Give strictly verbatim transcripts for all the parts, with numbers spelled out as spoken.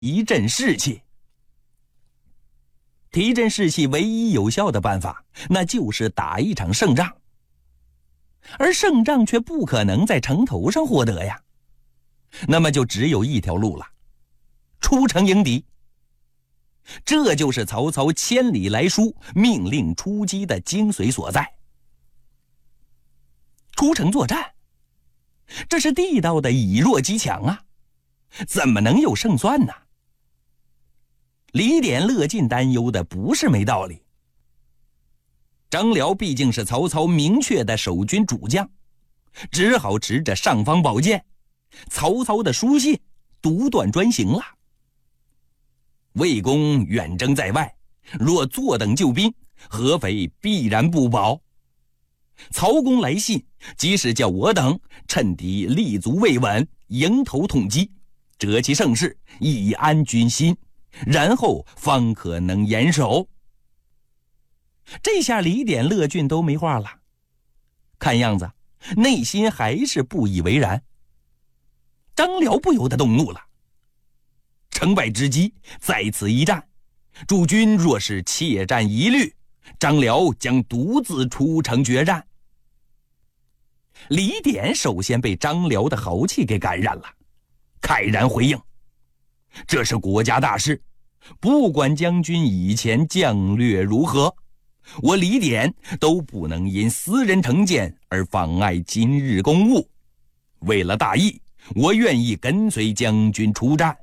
提振士气。提振士气唯一有效的办法，那就是打一场胜仗。而胜仗却不可能在城头上获得呀，那么就只有一条路了，出城迎敌。这就是曹操千里来书，命令出击的精髓所在。出城作战，这是地道的以弱击强啊，怎么能有胜算呢？李典、乐进担忧的不是没道理。张辽毕竟是曹操明确的守军主将，只好持着尚方宝剑，曹操的书信，独断专行了。魏公远征在外，若坐等救兵，合肥必然不保。曹公来信，即是叫我等趁敌立足未稳，迎头痛击，折其胜势，以安军心，然后方可能严守。这下李典、乐进都没话了，看样子内心还是不以为然。张辽不由得动怒了，成败之机在此一战，诸军若是怯战疑虑，张辽将独自出城决战。李典首先被张辽的豪气给感染了，慨然回应：这是国家大事，不管将军以前将略如何，我李典都不能因私人成见而妨碍今日公务。为了大义，我愿意跟随将军出战。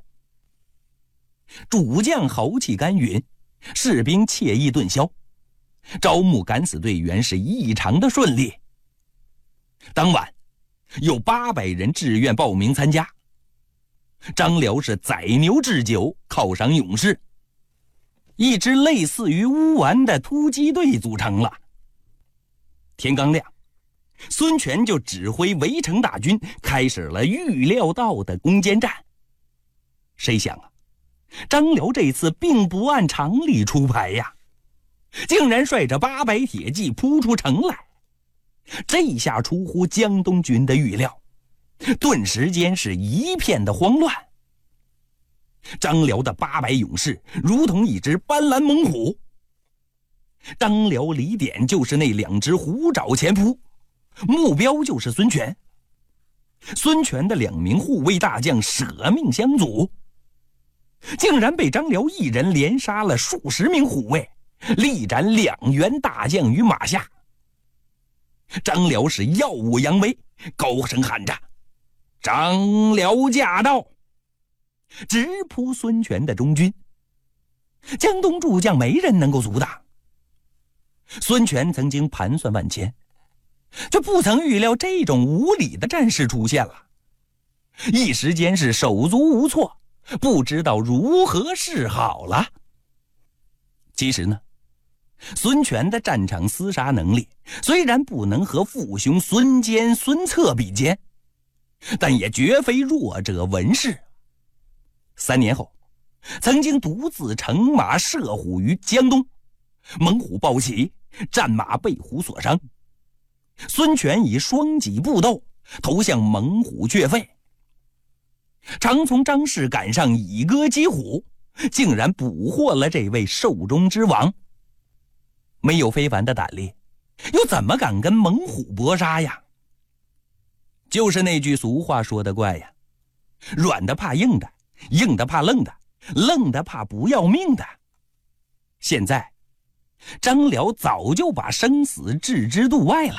主将豪气干云，士兵惬意顿消，招募敢死队员是异常的顺利。当晚有八百人志愿报名参加，张辽是宰牛置酒，犒赏勇士，一支类似于乌丸的突击队组成了。天刚亮，孙权就指挥围城大军开始了预料到的攻坚战。谁想啊，张辽这次并不按常理出牌呀，竟然率着八百铁骑扑出城来。这下出乎江东军的预料，顿时间是一片的慌乱。张辽的八百勇士如同一只斑斓猛虎，张辽、李典就是那两只虎爪前扑，目标就是孙权。孙权的两名护卫大将舍命相阻，竟然被张辽一人连杀了数十名护卫，力斩两员大将于马下。张辽是耀武扬威，高声喊着：张辽驾到！直扑孙权的中军。江东诸将没人能够阻挡。孙权曾经盘算万千，却不曾预料这种无理的战事出现了，一时间是手足无措，不知道如何是好了。其实呢，孙权的战场厮杀能力虽然不能和父兄孙坚、孙策比肩，但也绝非弱者文士。三年后，曾经独自乘马射虎于江东，猛虎暴起，战马被虎所伤。孙权以双戟步斗，投向猛虎却废。常从张氏赶上以歌击虎，竟然捕获了这位兽中之王。没有非凡的胆力，又怎么敢跟猛虎搏杀呀？就是那句俗话说的怪呀，软的怕硬的，硬的怕愣的，愣的怕不要命的。现在张辽早就把生死置之度外了。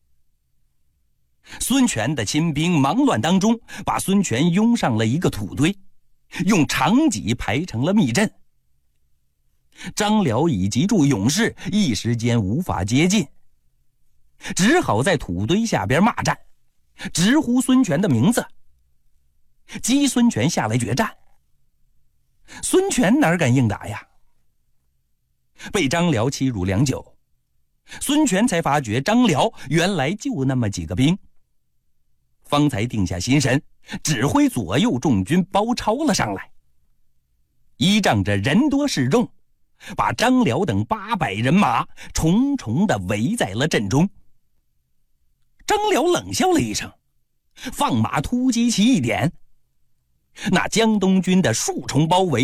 孙权的亲兵忙乱当中，把孙权拥上了一个土堆，用长戟排成了密阵。张辽以及诸勇士一时间无法接近，只好在土堆下边骂战，直呼孙权的名字，激孙权下来决战。孙权哪敢应答呀？被张辽欺辱良久，孙权才发觉张辽原来就那么几个兵，方才定下心神，指挥左右众军包抄了上来。依仗着人多势众，把张辽等八百人马重重地围在了阵中。张辽冷笑了一声，放马突击其一点， 那江东军的数重包围